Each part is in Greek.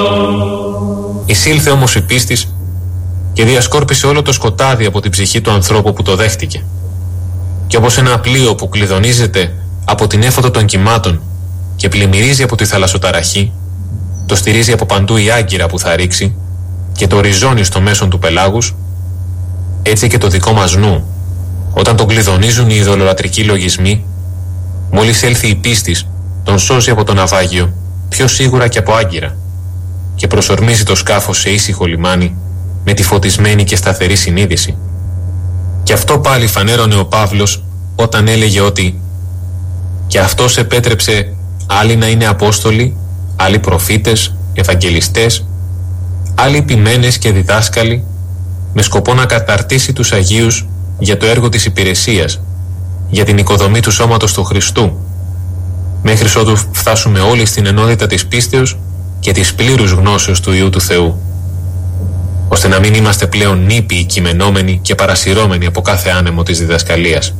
Εισήλθε όμως η πίστης και διασκόρπισε όλο το σκοτάδι από την ψυχή του ανθρώπου που το δέχτηκε. Και όπως ένα πλοίο που κλειδονίζεται από την έφοδο των κυμάτων και πλημμυρίζει από τη θαλασσοταραχή, το στηρίζει από παντού η άγκυρα που θα ρίξει και το ριζώνει στο μέσον του πελάγους, έτσι και το δικό μας νου, όταν τον κλειδονίζουν οι ειδωλολατρικοί λογισμοί, μόλις έλθει η πίστης, τον σώζει από το ναυάγιο πιο σίγουρα και από άγκυρα και προσορμίζει το σκάφος σε ήσυχο λιμάνι με τη φωτισμένη και σταθερή συνείδηση. Και αυτό πάλι φανέρωνε ο Παύλος όταν έλεγε ότι «Και αυτός επέτρεψε άλλοι να είναι απόστολοι, άλλοι προφήτες, ευαγγελιστές, άλλοι ποιμένες και διδάσκαλοι, με σκοπό να καταρτήσει τους Αγίους για το έργο της υπηρεσίας, για την οικοδομή του σώματος του Χριστού, μέχρι ότου φτάσουμε όλοι στην ενότητα της πίστεως και της πλήρους γνώσεως του Υιού του Θεού, ώστε να μην είμαστε πλέον νήπιοι κειμενόμενοι και παρασυρώμενοι από κάθε άνεμο της διδασκαλίας».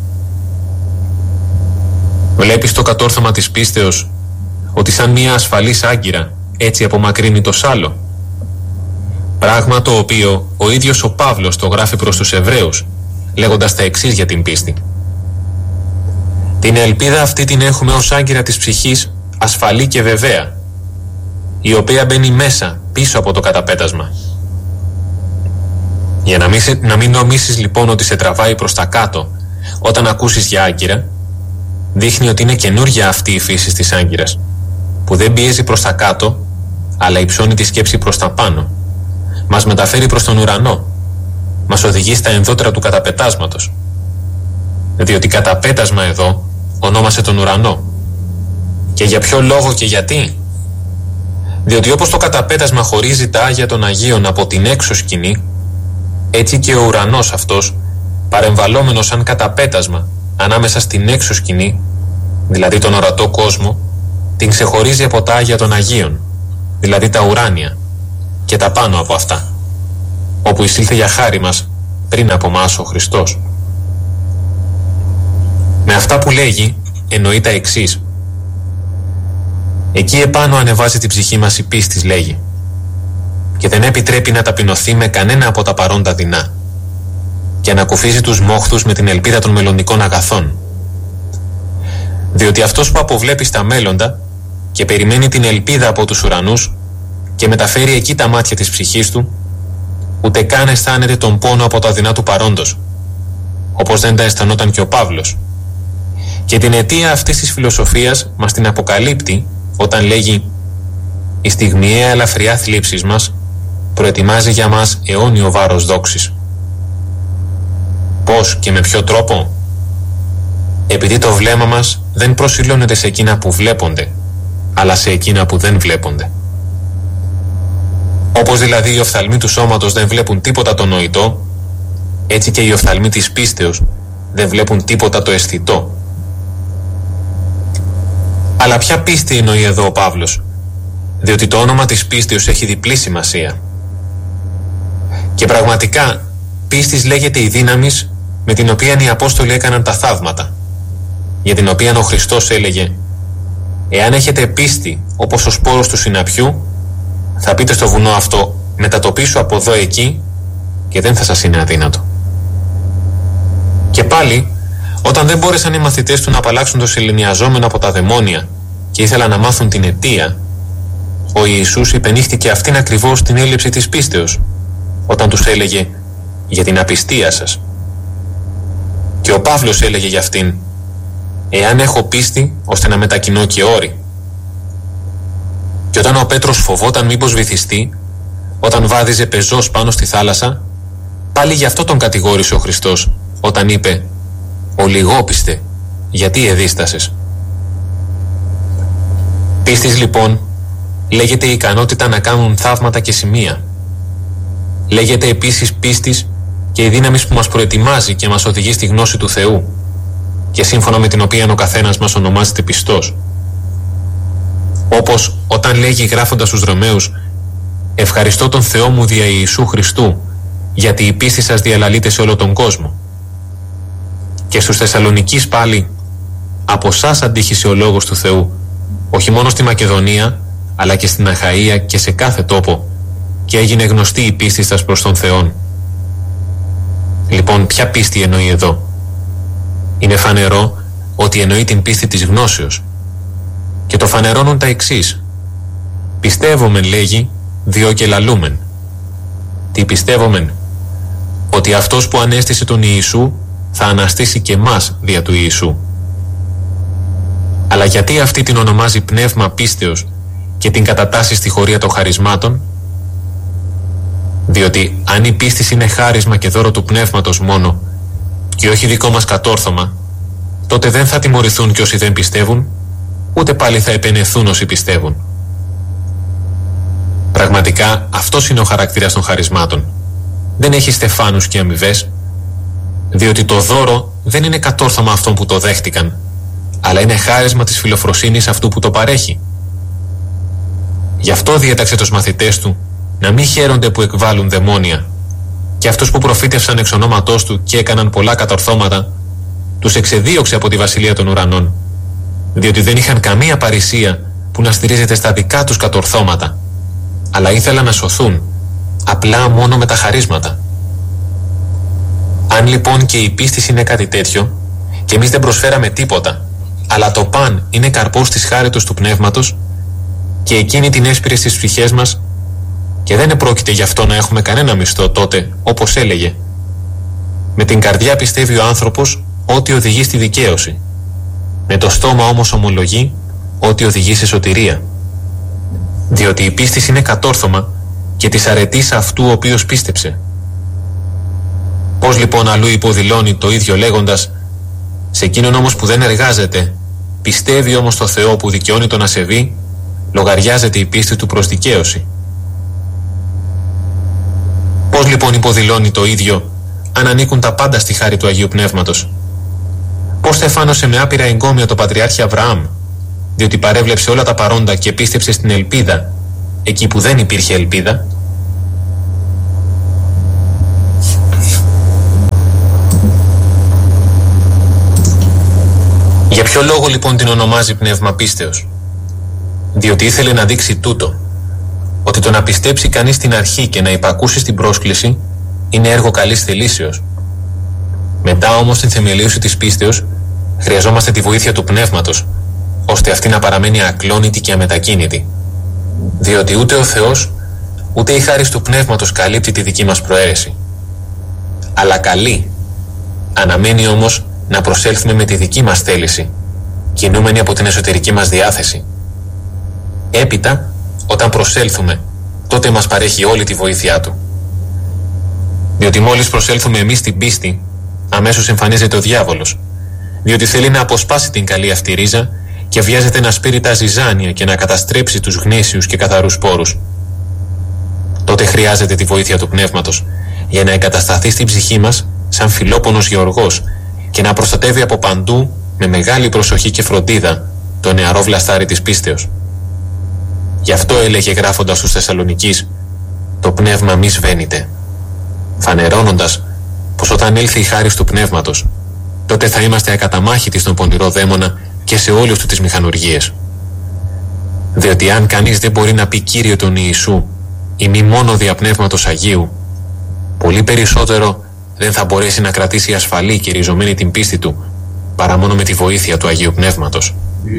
Βλέπεις το κατόρθωμα της πίστεως ότι σαν μια ασφαλής άγκυρα έτσι απομακρύνει το σάλο, πράγμα το οποίο ο ίδιος ο Παύλος το γράφει προς τους Εβραίους, λέγοντας τα εξής για την πίστη: «Την ελπίδα αυτή την έχουμε ως άγκυρα της ψυχής, ασφαλή και βεβαία, η οποία μπαίνει μέσα πίσω από το καταπέτασμα». Για να μην νομίσεις λοιπόν ότι σε τραβάει προς τα κάτω όταν ακούσεις για άγκυρα, δείχνει ότι είναι καινούργια αυτή η φύση της άγκυρας, που δεν πιέζει προς τα κάτω, αλλά υψώνει τη σκέψη προς τα πάνω, μας μεταφέρει προς τον ουρανό, μας οδηγεί στα ενδότερα του καταπετάσματος. Διότι καταπέτασμα εδώ ονόμασε τον ουρανό. Και για ποιο λόγο και γιατί? Διότι όπως το καταπέτασμα χωρίζει τα Άγια των Αγίων από την έξω σκηνή, έτσι και ο ουρανός αυτός, παρεμβαλόμενος σαν καταπέτασμα ανάμεσα στην έξω σκηνή, δηλαδή τον ορατό κόσμο, την ξεχωρίζει από τα Άγια των Αγίων, δηλαδή τα ουράνια και τα πάνω από αυτά, όπου εισήλθε για χάρη μας πριν από μας ο Χριστός. Με αυτά που λέγει εννοεί τα εξής: εκεί επάνω ανεβάζει την ψυχή μας η πίστης, λέγει, και δεν επιτρέπει να ταπεινωθεί με κανένα από τα παρόντα δεινά, και ανακουφίζει τους μόχθους με την ελπίδα των μελλοντικών αγαθών. Διότι αυτός που αποβλέπει στα μέλλοντα και περιμένει την ελπίδα από τους ουρανούς και μεταφέρει εκεί τα μάτια της ψυχής του, ούτε καν αισθάνεται τον πόνο από τα δεινά του παρόντος, όπως δεν τα αισθανόταν και ο Παύλος. Και την αιτία αυτής της φιλοσοφίας μας την αποκαλύπτει όταν λέγει «Η στιγμιαία ελαφριά θλίψης μας προετοιμάζει για μας αιώνιο βάρος δόξης». Πώς και με ποιο τρόπο? Επειδή το βλέμμα μας δεν προσιλώνεται σε εκείνα που βλέπονται, αλλά σε εκείνα που δεν βλέπονται. Όπως δηλαδή οι οφθαλμοί του σώματος δεν βλέπουν τίποτα το νοητό, έτσι και οι οφθαλμοί της πίστεως δεν βλέπουν τίποτα το αισθητό. Αλλά ποια πίστη εννοεί εδώ ο Παύλος? Διότι το όνομα της πίστεως έχει διπλή σημασία. Και πραγματικά πίστης λέγεται η δύναμης με την οποία οι Απόστολοι έκαναν τα θαύματα, για την οποία ο Χριστός έλεγε «Εάν έχετε πίστη όπως ο σπόρος του συναπιού, θα πείτε στο βουνό αυτό μετατοπίσου από εδώ εκεί και δεν θα σας είναι αδύνατο». Και πάλι, όταν δεν μπόρεσαν οι μαθητές του να απαλλάξουν το σεληνιαζόμενο από τα δαιμόνια και ήθελαν να μάθουν την αιτία, ο Ιησούς υπενήχθηκε αυτήν ακριβώς την έλλειψη της πίστεως, όταν τους έλεγε «Για την απιστία σας». Και ο Παύλος έλεγε για αυτήν «Εάν έχω πίστη ώστε να μετακινώ και όρη». Και όταν ο Πέτρος φοβόταν μήπως βυθιστεί, όταν βάδιζε πεζός πάνω στη θάλασσα, πάλι γι' αυτό τον κατηγόρησε ο Χριστός όταν είπε «Ο λιγόπιστε, γιατί εδίστασες». Πίστης λοιπόν λέγεται η ικανότητα να κάνουν θαύματα και σημεία. Λέγεται επίσης πίστης και η δύναμη που μας προετοιμάζει και μας οδηγεί στη γνώση του Θεού, και σύμφωνα με την οποία ο καθένας μας ονομάζεται πιστός. Όπως όταν λέγει γράφοντας στους Ρωμαίους «Ευχαριστώ τον Θεό μου δια Ιησού Χριστού, γιατί η πίστη σας διαλαλείται σε όλο τον κόσμο». Και στους Θεσσαλονικείς πάλι «Από σας αντίχησε ο λόγος του Θεού, όχι μόνο στη Μακεδονία, αλλά και στην Αχαΐα και σε κάθε τόπο, και έγινε γνωστή η πίστη σας προς τον Θεόν. Λοιπόν, ποια πίστη εννοεί εδώ? Είναι φανερό ότι εννοεί την πίστη της γνώσεως, και το φανερώνουν τα εξής. Πιστεύομεν, λέγει, διό και λαλούμεν. Τι πιστεύομεν? Ότι αυτός που ανέστησε τον Ιησού θα αναστήσει και εμάς δια του Ιησού. Αλλά γιατί αυτή την ονομάζει πνεύμα πίστεως και την κατατάσσει στη χωρία των χαρισμάτων? Διότι αν η πίστη είναι χάρισμα και δώρο του πνεύματος μόνο και όχι δικό μας κατόρθωμα, τότε δεν θα τιμωρηθούν και όσοι δεν πιστεύουν, ούτε πάλι θα επενεθούν όσοι πιστεύουν. Πραγματικά αυτός είναι ο χαρακτήρας των χαρισμάτων. Δεν έχει στεφάνους και αμοιβές, διότι το δώρο δεν είναι κατόρθωμα αυτών που το δέχτηκαν, αλλά είναι χάρισμα της φιλοφροσύνης αυτού που το παρέχει. Γι' αυτό διέταξε τους μαθητές του να μην χαίρονται που εκβάλλουν δαιμόνια, και αυτούς που προφήτευσαν εξ ονόματός του και έκαναν πολλά κατορθώματα, τους εξεδίωξε από τη βασιλεία των ουρανών, διότι δεν είχαν καμία παρησία που να στηρίζεται στα δικά τους κατορθώματα, αλλά ήθελαν να σωθούν απλά μόνο με τα χαρίσματα. Αν λοιπόν και η πίστη είναι κάτι τέτοιο, και εμείς δεν προσφέραμε τίποτα, αλλά το παν είναι καρπός της χάριτος του πνεύματος, και εκείνη την έσπηρε στις ψυχές μας, και δεν επρόκειται γι' αυτό να έχουμε κανένα μισθό τότε, όπως έλεγε. Με την καρδιά πιστεύει ο άνθρωπος ότι οδηγεί στη δικαίωση. Με το στόμα όμως ομολογεί ότι οδηγεί σε σωτηρία. Διότι η πίστη είναι κατόρθωμα και της αρετής αυτού ο οποίος πίστεψε. Πώς λοιπόν αλλού υποδηλώνει το ίδιο λέγοντας, σε εκείνον όμως που δεν εργάζεται, πιστεύει όμως το Θεό που δικαιώνει τον ασεβή, λογαριάζεται η πίστη του προς δικαίωση. Πώς λοιπόν υποδηλώνει το ίδιο, αν ανήκουν τα πάντα στη χάρη του Αγίου Πνεύματος? Πώς στεφάνωσε με άπειρα εγκόμια το Πατριάρχη Αβραάμ, διότι παρέβλεψε όλα τα παρόντα και πίστεψε στην ελπίδα, εκεί που δεν υπήρχε ελπίδα? Για ποιο λόγο λοιπόν την ονομάζει πνεύμα πίστεως? Διότι ήθελε να δείξει τούτο, ότι το να πιστέψει κανείς στην αρχή και να υπακούσει στην πρόσκληση είναι έργο καλής θελήσεως. Μετά όμως την θεμελίωση της πίστεως χρειαζόμαστε τη βοήθεια του πνεύματος, ώστε αυτή να παραμένει ακλόνητη και αμετακίνητη. Διότι ούτε ο Θεός ούτε η χάρις του πνεύματος καλύπτει τη δική μας προαίρεση. Αλλά καλεί, αναμένει όμως να προσέλθουμε με τη δική μας θέληση, κινούμενοι από την εσωτερική μας διάθεση. Έπειτα, όταν προσέλθουμε, τότε μας παρέχει όλη τη βοήθειά του. Διότι μόλις προσέλθουμε εμείς στην πίστη, αμέσως εμφανίζεται ο διάβολος, διότι θέλει να αποσπάσει την καλή αυτή ρίζα και βιάζεται να σπείρει τα ζυζάνια και να καταστρέψει τους γνήσιους και καθαρούς σπόρους. Τότε χρειάζεται τη βοήθεια του πνεύματος για να εγκατασταθεί στην ψυχή μας σαν φιλόπονος γεωργός και να προστατεύει από παντού με μεγάλη προσοχή και φροντίδα το νεαρό βλαστάρι της πίστεως. Γι' αυτό έλεγε γράφοντας στους Θεσσαλονικείς, το πνεύμα μη σβαίνεται, φανερώνοντας πως όταν έλθει η χάρις του πνεύματος, τότε θα είμαστε ακαταμάχητοι στον πονηρό δαίμονα και σε όλες του τις μηχανουργίες. Διότι αν κανείς δεν μπορεί να πει Κύριε τον Ιησού ή μη μόνο δια Πνεύματος Αγίου, πολύ περισσότερο δεν θα μπορέσει να κρατήσει ασφαλή και ριζωμένη την πίστη του παρά μόνο με τη βοήθεια του Αγίου Πνεύματος.